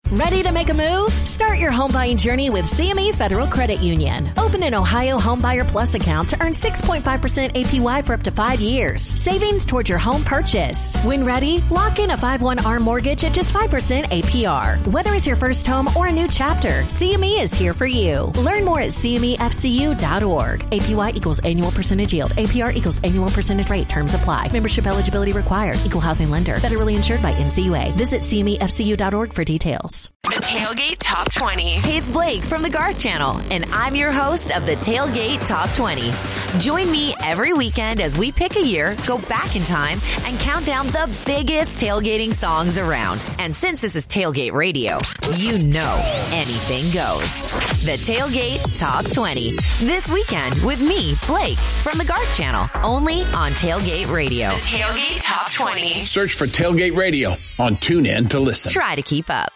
Ready to make a move? Start your home buying journey with CME Federal Credit Union. Open an Ohio Homebuyer Plus account to earn 6.5% APY for up to 5 years. Savings towards your home purchase. When ready, lock in a 5/1 ARM mortgage at just 5% APR. Whether it's your first home or a new chapter, CME is here for you. Learn more at CMEFCU.org. APY equals annual percentage yield. APR equals annual percentage rate. Terms apply. Membership eligibility required. Equal housing lender. Federally insured by NCUA. Visit CMEFCU.org for details. The Tailgate Top 20. Hey, it's Blake from the Garth Channel, and I'm your host of the Tailgate Top 20. Join me every weekend as we pick a year, go back in time, and count down the biggest tailgating songs around. And since this is Tailgate Radio, you know anything goes. The Tailgate Top 20. This weekend with me, Blake, from the Garth Channel, only on Tailgate Radio. The Tailgate Top 20. Search for Tailgate Radio on TuneIn to listen. Try to keep up.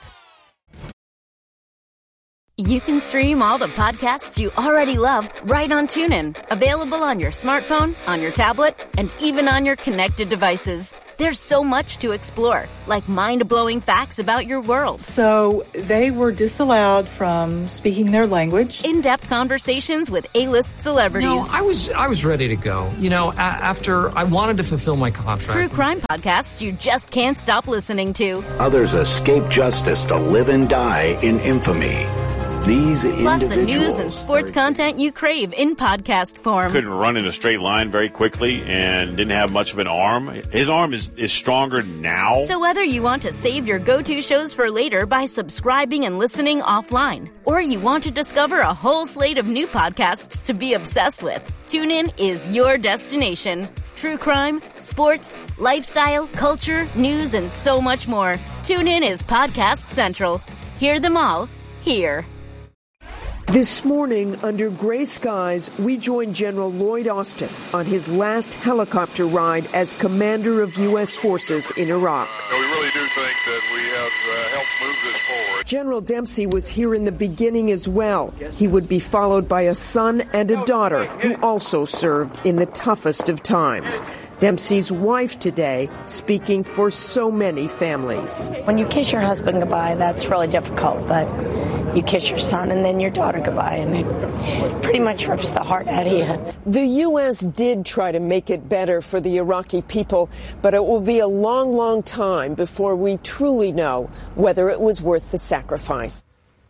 You can stream all the podcasts you already love right on TuneIn. Available on your smartphone, on your tablet, and even on your connected devices. There's so much to explore, like mind-blowing facts about your world. So they were disallowed from speaking their language. In-depth conversations with A-list celebrities. No, I was ready to go. You know, after I wanted to fulfill my contract. True crime podcasts you just can't stop listening to. Others escape justice to live and die in infamy. These plus the news and sports content you crave in podcast form. Couldn't run in a straight line very quickly and didn't have much of an arm. His arm is stronger now. So whether you want to save your go-to shows for later by subscribing and listening offline, or you want to discover a whole slate of new podcasts to be obsessed with, TuneIn is your destination. True crime, sports, lifestyle, culture, news, and so much more. TuneIn is Podcast Central. Hear them all here. This morning, under gray skies, we joined General Lloyd Austin on his last helicopter ride as commander of U.S. forces in Iraq. We really do think that we have helped move this forward. General Dempsey was here in the beginning as well. He would be followed by a son and a daughter who also served in the toughest of times. Dempsey's wife today, speaking for so many families. When you kiss your husband goodbye, that's really difficult, but you kiss your son and then your daughter goodbye, and it pretty much rips the heart out of you. The U.S. did try to make it better for the Iraqi people, but it will be a long, long time before we truly know whether it was worth the sacrifice.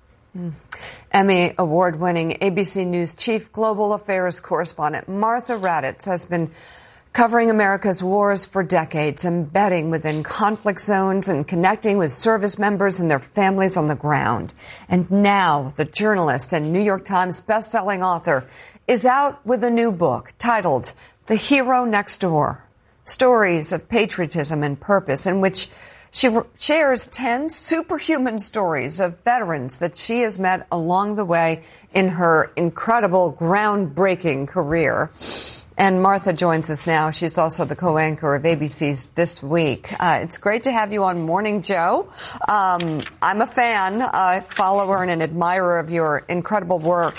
Emmy award-winning ABC News chief global affairs correspondent Martha Raddatz has been covering America's wars for decades, embedding within conflict zones and connecting with service members and their families on the ground. And now the journalist and New York Times bestselling author is out with a new book titled The Hero Next Door, Stories of Patriotism and Purpose, in which she shares 10 superhuman stories of veterans that she has met along the way in her incredible, groundbreaking career. And Martha joins us now. She's also the co-anchor of ABC's This Week. It's great to have you on Morning Joe. I'm a fan, follower, and an admirer of your incredible work.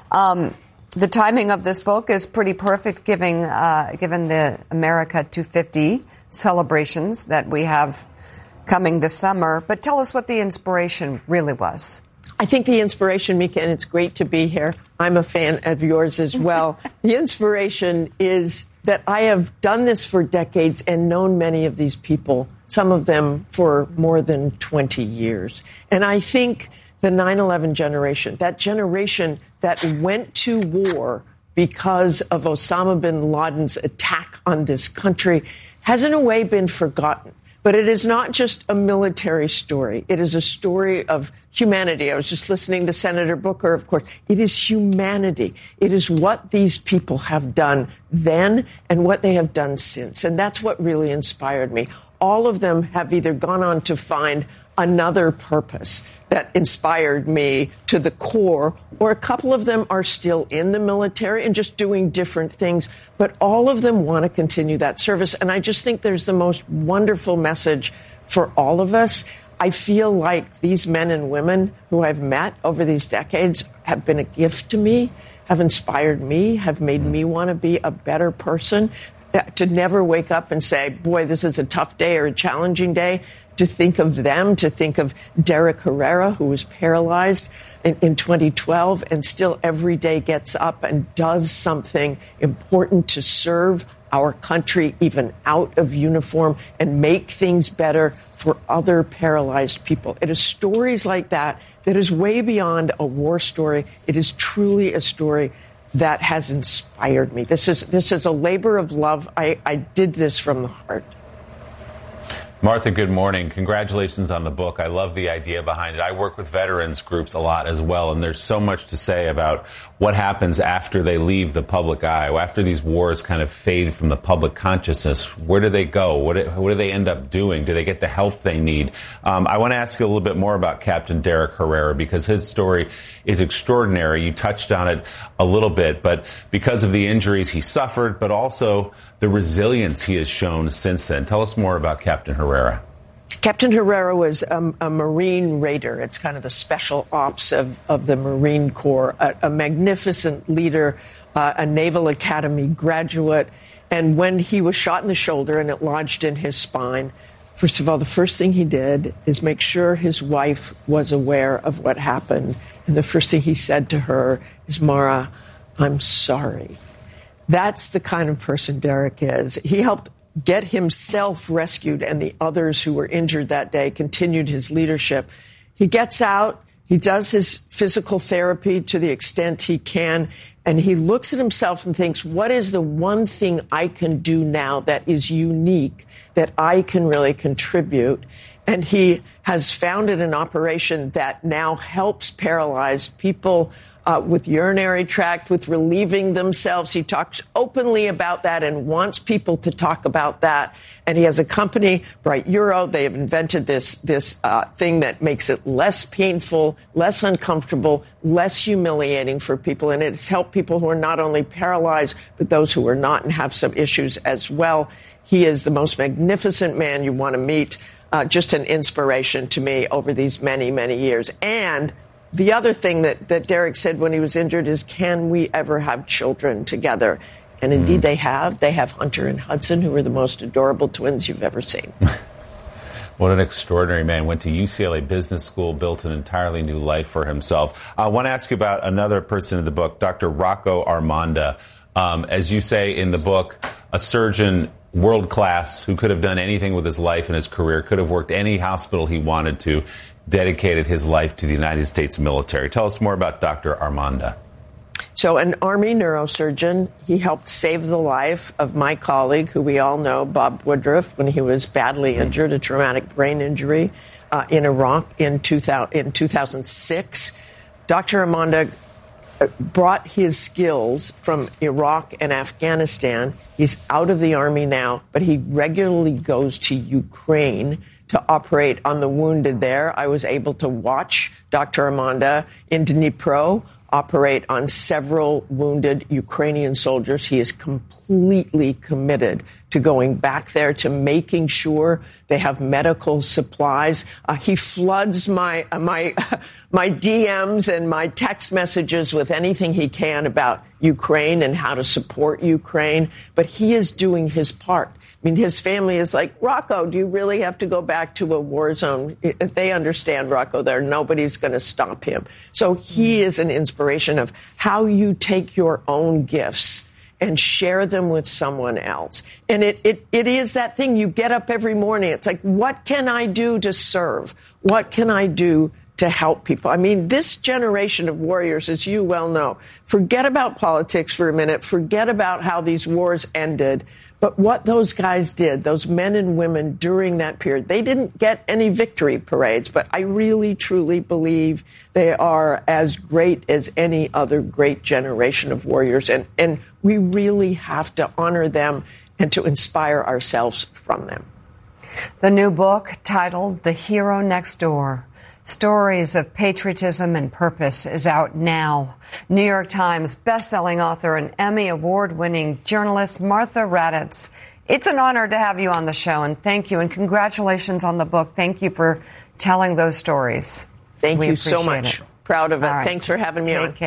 The timing of this book is pretty perfect, given the America 250 celebrations that we have coming this summer. But tell us what the inspiration really was. I think the inspiration, Mika, and it's great to be here. I'm a fan of yours as well. The inspiration is that I have done this for decades and known many of these people, some of them for more than 20 years. And I think the 9/11 generation, that generation that went to war because of Osama bin Laden's attack on this country, has in a way been forgotten. But it is not just a military story. It is a story of humanity. I was just listening to Senator Booker, of course. It is humanity. It is what these people have done then and what they have done since. And that's what really inspired me. All of them have either gone on to find another purpose that inspired me to the core, or a couple of them are still in the military and just doing different things, but all of them want to continue that service. And I just think there's the most wonderful message for all of us. I feel like these men and women who I've met over these decades have been a gift to me, have inspired me, have made me want to be a better person. to never wake up and say, boy, this is a tough day or a challenging day, to think of them, to think of Derek Herrera, who was paralyzed in 2012 and still every day gets up and does something important to serve our country, even out of uniform, and make things better for other paralyzed people. It is stories like that that is way beyond a war story. It is truly a story that has inspired me. This is a labor of love. I did this from the heart. Martha, good morning. Congratulations on the book. I love the idea behind it. I work with veterans groups a lot as well, and there's so much to say about what happens after they leave the public eye, after these wars kind of fade from the public consciousness. Where do they go? What do they end up doing? Do they get the help they need? I want to ask you a little bit more about Captain Derek Herrera, because his story is extraordinary. You touched on it a little bit, but because of the injuries he suffered, but also the resilience he has shown since then. Tell us more about Captain Herrera. Captain Herrera was a Marine Raider. It's kind of the special ops of the Marine Corps, a magnificent leader, a Naval Academy graduate. And when he was shot in the shoulder and it lodged in his spine, first of all, the first thing he did is make sure his wife was aware of what happened. And the first thing he said to her is, Mara, I'm sorry. That's the kind of person Derek is. He helped get himself rescued, and the others who were injured that day continued his leadership. He gets out, he does his physical therapy to the extent he can, and he looks at himself and thinks, what is the one thing I can do now that is unique, that I can really contribute? And he has founded an operation that now helps paralyzed people with urinary tract, with relieving themselves. He talks openly about that and wants people to talk about that. And he has a company, Bright Euro. They have invented this thing that makes it less painful, less uncomfortable, less humiliating for people. And it's helped people who are not only paralyzed, but those who are not and have some issues as well. He is the most magnificent man you want to meet. Just an inspiration to me over these many, many years. And the other thing that Derek said when he was injured is, can we ever have children together? And indeed they have. They have Hunter and Hudson, who are the most adorable twins you've ever seen. What an extraordinary man. Went to UCLA Business School, built an entirely new life for himself. I want to ask you about another person in the book, Dr. Rocco Armanda. As you say in the book, a surgeon world class who could have done anything with his life and his career, could have worked any hospital he wanted to, dedicated his life to the United States military. Tell us more about Dr. Armanda. So an Army neurosurgeon, he helped save the life of my colleague, who we all know, Bob Woodruff, when he was badly injured, a traumatic brain injury in Iraq in 2006. Dr. Armanda brought his skills from Iraq and Afghanistan. He's out of the Army now, but he regularly goes to Ukraine to operate on the wounded there. I was able to watch Dr. Armanda in Dnipro operate on several wounded Ukrainian soldiers. He is completely committed to going back there, to making sure they have medical supplies. He floods my DMs and my text messages with anything he can about Ukraine and how to support Ukraine. But he is doing his part. I mean, his family is like, Rocco, do you really have to go back to a war zone? They understand, Rocco, there. Nobody's going to stop him. So he is an inspiration of how you take your own gifts and share them with someone else. And it is that thing. You get up every morning. It's like, what can I do to serve? What can I do to help people? I mean, this generation of warriors, as you well know, forget about politics for a minute, forget about how these wars ended. But what those guys did, those men and women during that period, they didn't get any victory parades, but I really, truly believe they are as great as any other great generation of warriors. And we really have to honor them and to inspire ourselves from them. The new book, titled The Hero Next Door, Stories of Patriotism and Purpose, is out now. New York Times bestselling author and Emmy Award-winning journalist Martha Raddatz. It's an honor to have you on the show, and thank you, and congratulations on the book. Thank you for telling those stories. Thank you so much. Proud of it. Right. Thanks for having me on. Take care.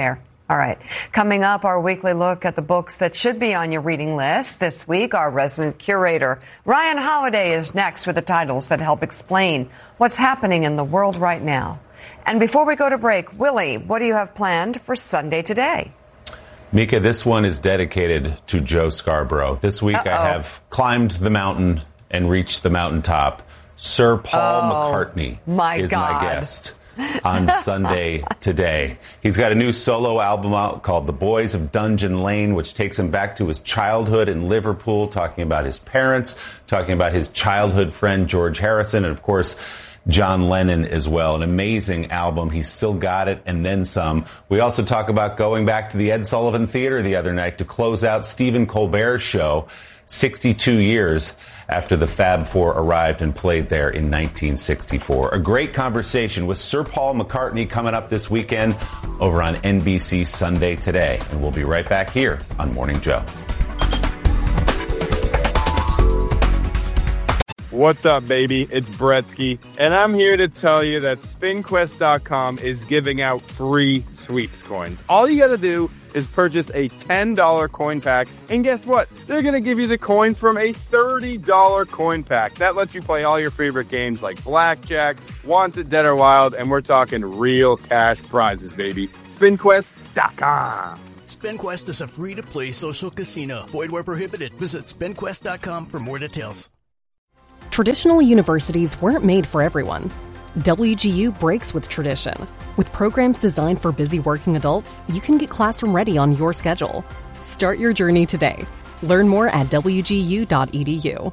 All right. Coming up, our weekly look at the books that should be on your reading list. This week, our resident curator, Ryan Holiday, is next with the titles that help explain what's happening in the world right now. And before we go to break, Willie, what do you have planned for Sunday Today? Mika, this one is dedicated to Joe Scarborough. This week I have climbed the mountain and reached the mountaintop. Sir Paul McCartney is my guest on Sunday Today. He's got a new solo album out called The Boys of Dungeon Lane, which takes him back to his childhood in Liverpool, talking about his parents, talking about his childhood friend George Harrison, and of course John Lennon as well. An amazing album. He's still got it and then some. We also talk about going back to the Ed Sullivan Theater the other night to close out Stephen Colbert's show 62 years after the Fab Four arrived and played there in 1964. A great conversation with Sir Paul McCartney coming up this weekend over on NBC Sunday Today. And we'll be right back here on Morning Joe. What's up, baby? It's Bretsky, and I'm here to tell you that SpinQuest.com is giving out free sweeps coins. All you gotta do is purchase a $10 coin pack, and guess what? They're gonna give you the coins from a $30 coin pack. That lets you play all your favorite games like Blackjack, Wanted, Dead or Wild, and we're talking real cash prizes, baby. SpinQuest.com. SpinQuest is a free-to-play social casino. Void where prohibited. Visit SpinQuest.com for more details. Traditional universities weren't made for everyone. WGU breaks with tradition. With programs designed for busy working adults, you can get classroom ready on your schedule. Start your journey today. Learn more at wgu.edu.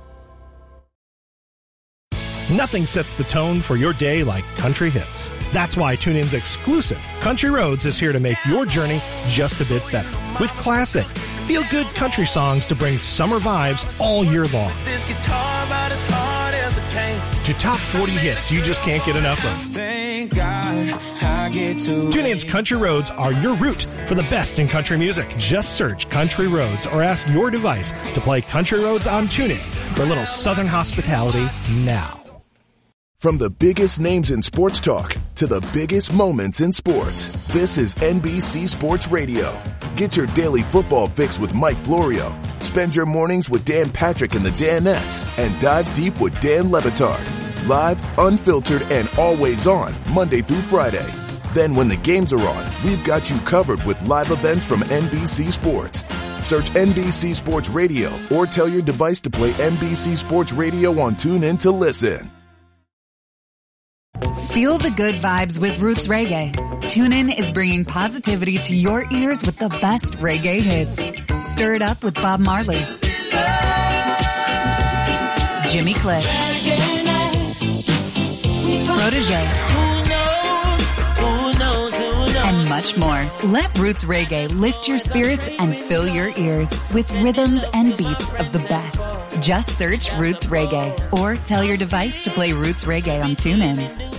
Nothing sets the tone for your day like country hits. That's why TuneIn's exclusive Country Roads is here to make your journey just a bit better. With classic, feel-good country songs to bring summer vibes all year long. This guitar about as hard as it came. To top 40 hits you just can't get enough of. Thank God I get to TuneIn's Country Roads are your route for the best in country music. Just search Country Roads or ask your device to play Country Roads on TuneIn for a little Southern hospitality now. From the biggest names in sports talk to the biggest moments in sports, this is NBC Sports Radio. Get your daily football fix with Mike Florio. Spend your mornings with Dan Patrick and the Danettes, and dive deep with Dan Le Batard. Live, unfiltered, and always on, Monday through Friday. Then when the games are on, we've got you covered with live events from NBC Sports. Search NBC Sports Radio or tell your device to play NBC Sports Radio on TuneIn to listen. Feel the good vibes with Roots Reggae. TuneIn is bringing positivity to your ears with the best reggae hits. Stir it up with Bob Marley, Jimmy Cliff, Protégé, and much more. Let Roots Reggae lift your spirits and fill your ears with rhythms and beats of the best. Just search Roots Reggae or tell your device to play Roots Reggae on TuneIn.